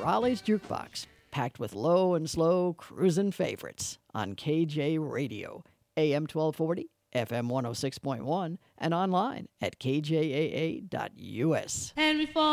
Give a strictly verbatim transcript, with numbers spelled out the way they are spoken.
Raleigh's Jukebox, packed with low and slow cruisin' favorites on K J Radio, A M twelve forty, F M one oh six point one, and online at k j a a dot u s. And we fall